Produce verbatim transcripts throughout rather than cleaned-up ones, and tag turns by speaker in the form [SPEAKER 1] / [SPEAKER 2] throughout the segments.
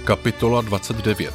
[SPEAKER 1] Kapitola dvacet devět.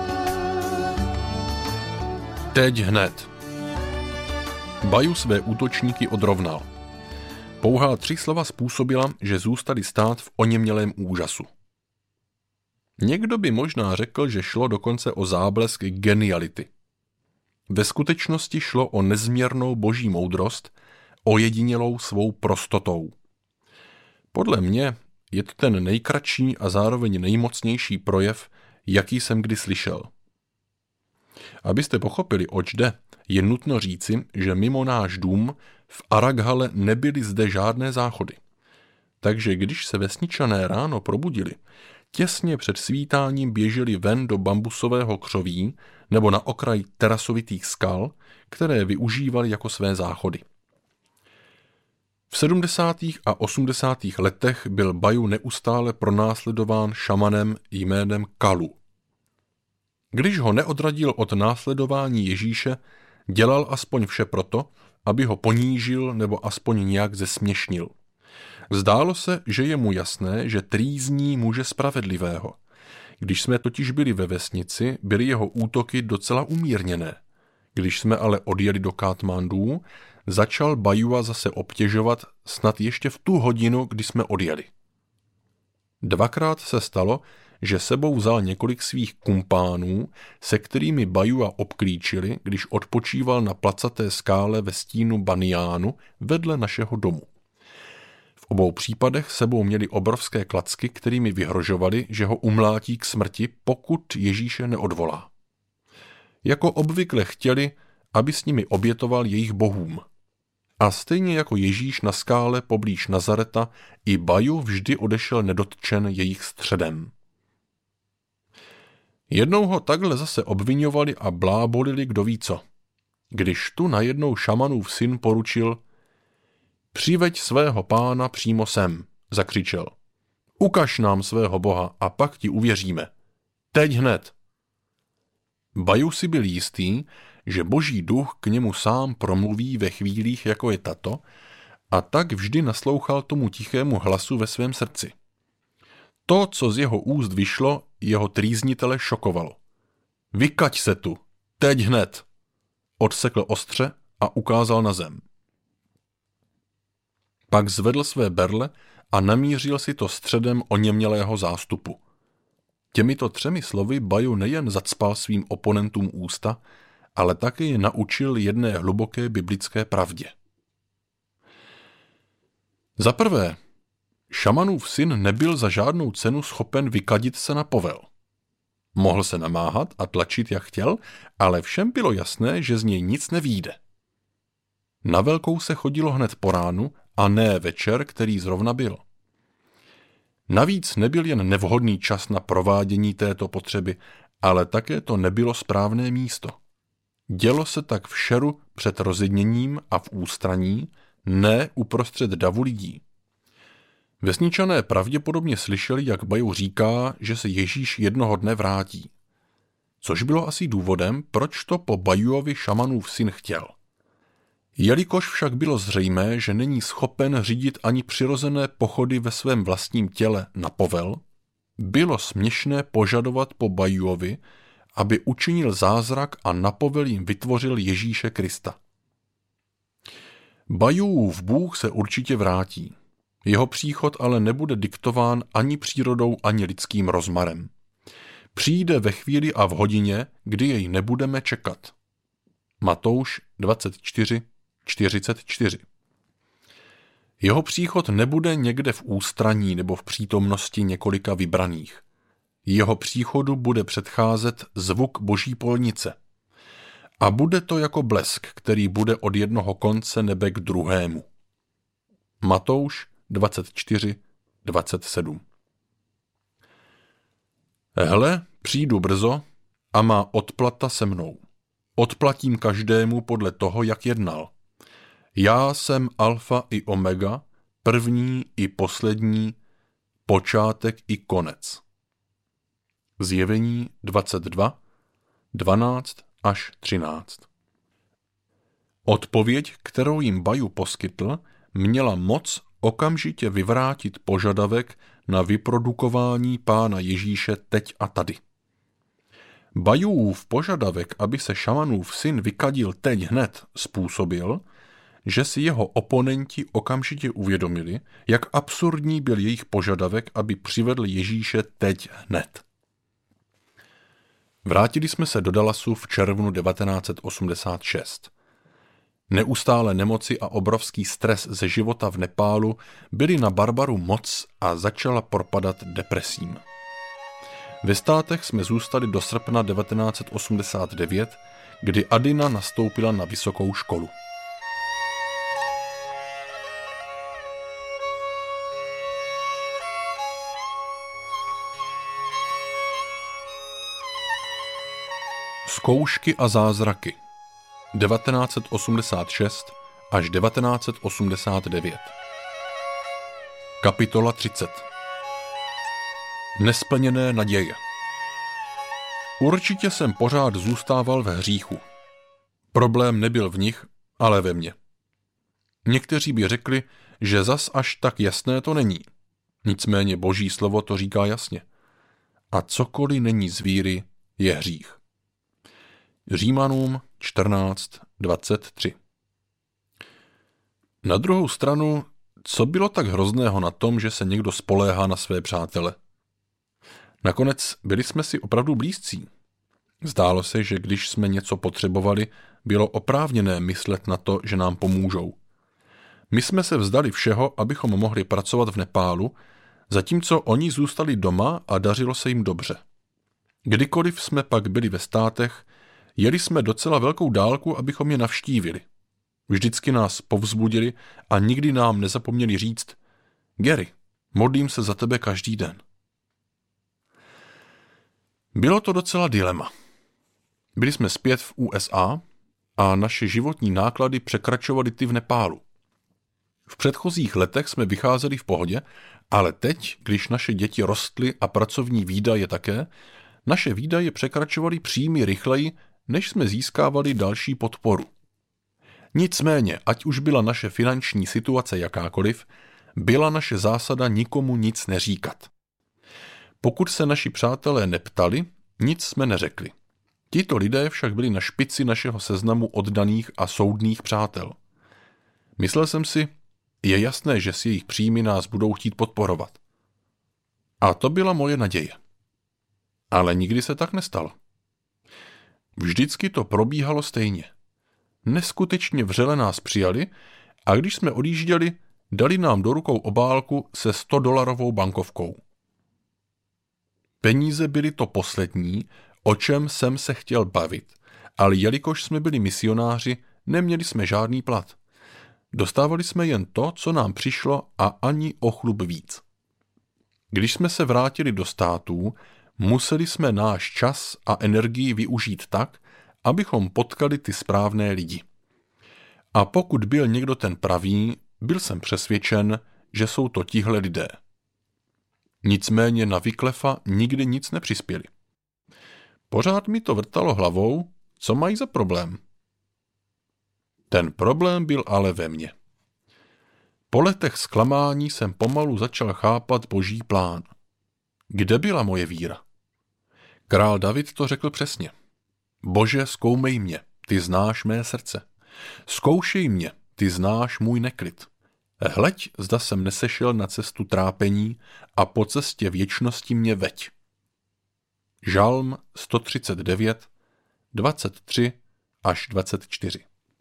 [SPEAKER 1] Teď hned. Baju své útočníky odrovnal. Pouhá tři slova způsobila, že zůstali stát v oněmělém úžasu. Někdo by možná řekl, že šlo dokonce o záblesk geniality. Ve skutečnosti šlo o nezměrnou boží moudrost, ojedinělou svou prostotou. Podle mě je to ten nejkratší a zároveň nejmocnější projev, jaký jsem kdy slyšel. Abyste pochopili, oč jde, je nutno říci, že mimo náš dům v Araghale nebyly zde žádné záchody. Takže když se vesničané ráno probudili, těsně před svítáním běželi ven do bambusového křoví nebo na okraj terasovitých skal, které využívali jako své záchody. V sedmdesátých a osmdesátých letech byl Baju neustále pronásledován šamanem jménem Kalu. Když ho neodradil od následování Ježíše, dělal aspoň vše proto, aby ho ponížil nebo aspoň nějak zesměšnil. Zdálo se, že je mu jasné, že trýzní muže spravedlivého. Když jsme totiž byli ve vesnici, byly jeho útoky docela umírněné. Když jsme ale odjeli do Katmandu, začal Bajua zase obtěžovat snad ještě v tu hodinu, kdy jsme odjeli. Dvakrát se stalo, že sebou vzal několik svých kumpánů, se kterými Bajua obklíčili, když odpočíval na placaté skále ve stínu Baniánu vedle našeho domu. V obou případech sebou měli obrovské klacky, kterými vyhrožovali, že ho umlátí k smrti, pokud Ježíše neodvolá. Jako obvykle chtěli, aby s nimi obětoval jejich bohům. A stejně jako Ježíš na skále poblíž Nazareta, i Baju vždy odešel nedotčen jejich středem. Jednou ho takhle zase obviňovali a blábolili kdo ví co. Když tu najednou šamanův syn poručil: "Přiveď svého pána přímo sem," zakřičel. "Ukaž nám svého boha a pak ti uvěříme. Teď hned." Baju si byl jistý, že boží duch k němu sám promluví ve chvílích, jako je tato, a tak vždy naslouchal tomu tichému hlasu ve svém srdci. To, co z jeho úst vyšlo, jeho trýznitele šokovalo. "Vykaď se tu, teď hned," odsekl ostře a ukázal na zem. Pak zvedl své berle a namířil si to středem oněmělého zástupu. Těmito třemi slovy Baju nejen zacpal svým oponentům ústa, ale také je naučil jedné hluboké biblické pravdě. Za prvé, šamanův syn nebyl za žádnou cenu schopen vykadit se na povel. Mohl se namáhat a tlačit, jak chtěl, ale všem bylo jasné, že z něj nic nevyjde. Na velkou se chodilo hned po ránu a ne večer, který zrovna byl. Navíc nebyl jen nevhodný čas na provádění této potřeby, ale také to nebylo správné místo. Dělo se tak v šeru před rozedněním a v ústraní, ne uprostřed davu lidí. Vesničané pravděpodobně slyšeli, jak Baju říká, že se Ježíš jednoho dne vrátí. Což bylo asi důvodem, proč to po Bajuovi šamanův syn chtěl. Jelikož však bylo zřejmé, že není schopen řídit ani přirozené pochody ve svém vlastním těle na povel, bylo směšné požadovat po Bajuovi, aby učinil zázrak a na povel jim vytvořil Ježíše Krista. Bajuův Bůh se určitě vrátí. Jeho příchod ale nebude diktován ani přírodou, ani lidským rozmarem. Přijde ve chvíli a v hodině, kdy jej nebudeme čekat. Matouš dvacet čtyři čtyřicet čtyři. Jeho příchod nebude někde v ústraní nebo v přítomnosti několika vybraných. Jeho příchodu bude předcházet zvuk boží polnice. A bude to jako blesk, který bude od jednoho konce nebe k druhému. Matouš dvacet čtyři dvacet sedm. Hle, přijdu brzo a má odplata se mnou. Odplatím každému podle toho, jak jednal. Já jsem alfa i omega, první i poslední, počátek i konec. Zjevení dvacet dva, dvanáct až třináct. Odpověď, kterou jim Baju poskytl, měla moc okamžitě vyvrátit požadavek na vyprodukování Pána Ježíše teď a tady. Bajův požadavek, aby se Šamanův syn vykadil teď hned, způsobil, že si jeho oponenti okamžitě uvědomili, jak absurdní byl jejich požadavek, aby přivedl Ježíše teď hned. Vrátili jsme se do Dallasu v červnu devatenáct set osmdesát šest. Neustále nemoci a obrovský stres ze života v Nepálu byli na Barbaru moc a začala propadat depresím. Ve státech jsme zůstali do srpna devatenáct set osmdesát devět, kdy Adina nastoupila na vysokou školu. Zkoušky a zázraky devatenáct set osmdesát šest až devatenáct set osmdesát devět. Kapitola třicet. Nesplněné naděje. Určitě jsem pořád zůstával ve hříchu. Problém nebyl v nich, ale ve mně. Někteří by řekli, že zas až tak jasné to není. Nicméně Boží slovo to říká jasně. A cokoliv není z víry, je hřích. Římanům čtrnáct dvacet tři. Na druhou stranu, co bylo tak hrozného na tom, že se někdo spoléhá na své přátele? Nakonec byli jsme si opravdu blízcí. Zdálo se, že když jsme něco potřebovali, bylo oprávněné myslet na to, že nám pomůžou. My jsme se vzdali všeho, abychom mohli pracovat v Nepálu, zatímco oni zůstali doma a dařilo se jim dobře. Kdykoliv jsme pak byli ve státech, jeli jsme docela velkou dálku, abychom je navštívili. Vždycky nás povzbudili a nikdy nám nezapomněli říct: Gary, modlím se za tebe každý den. Bylo to docela dilema. Byli jsme zpět v U S A a naše životní náklady překračovaly ty v Nepálu. V předchozích letech jsme vycházeli v pohodě, ale teď, když naše děti rostly a pracovní výdaje také, naše výdaje překračovaly příjmy rychleji, než jsme získávali další podporu. Nicméně, ať už byla naše finanční situace jakákoliv, byla naše zásada nikomu nic neříkat. Pokud se naši přátelé neptali, nic jsme neřekli. Tito lidé však byli na špici našeho seznamu oddaných a soudných přátel. Myslel jsem si, je jasné, že si jejich příjmy nás budou chtít podporovat. A to byla moje naděje. Ale nikdy se tak nestalo. Vždycky to probíhalo stejně. Neskutečně vřele nás přijali a když jsme odjížděli, dali nám do rukou obálku se sto dolarovou bankovkou. Peníze byly to poslední, o čem jsem se chtěl bavit, ale jelikož jsme byli misionáři, neměli jsme žádný plat. Dostávali jsme jen to, co nám přišlo a ani o chlup víc. Když jsme se vrátili do států, museli jsme náš čas a energii využít tak, abychom potkali ty správné lidi. A pokud byl někdo ten pravý, byl jsem přesvědčen, že jsou to tihle lidé. Nicméně na Wyclefa nikdy nic nepřispěli. Pořád mi to vrtalo hlavou, co mají za problém. Ten problém byl ale ve mně. Po letech zklamání jsem pomalu začal chápat Boží plán. Kde byla moje víra? Král David to řekl přesně. Bože, zkoumej mě, ty znáš mé srdce. Zkoušej mě, ty znáš můj neklid. Hleď, zda jsem nesešel na cestu trápení a po cestě věčnosti mě veď. Žalm sto třicet devět, dvacet tři až dvacet čtyři.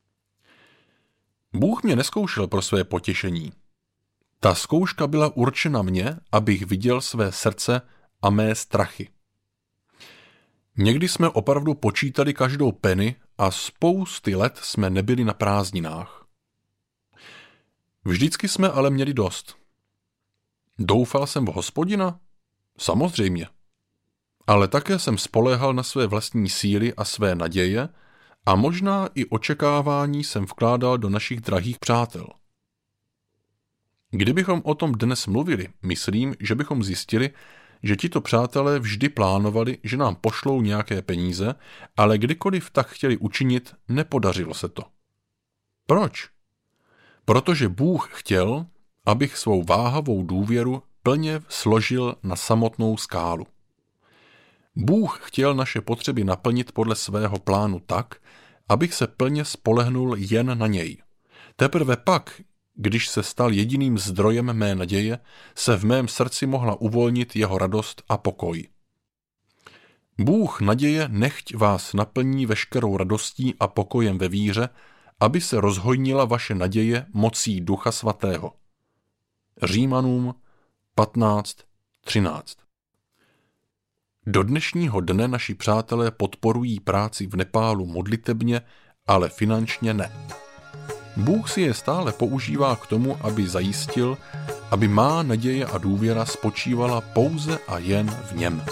[SPEAKER 1] Bůh mě nezkoušel pro své potěšení. Ta zkouška byla určena mně, abych viděl své srdce a mé strachy. Někdy jsme opravdu počítali každou penny a spousty let jsme nebyli na prázdninách. Vždycky jsme ale měli dost. Doufal jsem v Hospodina? Samozřejmě. Ale také jsem spoléhal na své vlastní síly a své naděje a možná i očekávání jsem vkládal do našich drahých přátel. Kdybychom o tom dnes mluvili, myslím, že bychom zjistili, že tito přátelé vždy plánovali, že nám pošlou nějaké peníze, ale kdykoliv tak chtěli učinit, nepodařilo se to. Proč? Protože Bůh chtěl, abych svou váhavou důvěru plně složil na samotnou skálu. Bůh chtěl naše potřeby naplnit podle svého plánu tak, abych se plně spolehnul jen na něj. Teprve pak, když se stal jediným zdrojem mé naděje, se v mém srdci mohla uvolnit jeho radost a pokoj. Bůh naděje nechť vás naplní veškerou radostí a pokojem ve víře, aby se rozhojnila vaše naděje mocí Ducha Svatého. Římanům patnáct třináct. Do dnešního dne naši přátelé podporují práci v Nepálu modlitebně, ale finančně ne. Bůh si je stále používá k tomu, aby zajistil, aby má naděje a důvěra spočívala pouze a jen v něm.